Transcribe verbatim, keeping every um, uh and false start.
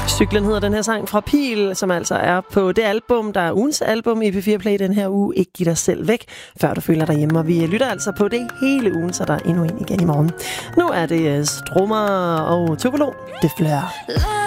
Cyklen hedder den her sang fra Pil, som altså er på det album, der er ugens album i P fire Play den her uge. Ikke giv dig selv væk, før du føler dig hjemme. Og vi lytter altså på det hele ugen, så der er endnu en igen i morgen. Nu er det Strummer og Tupelo, Det Flør.